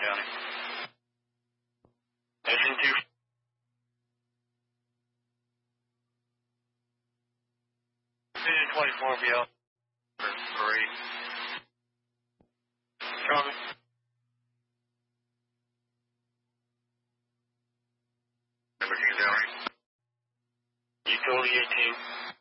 County. Engine 2. Engine 24 be out for parade. Copy. Everything's out. Utility 18.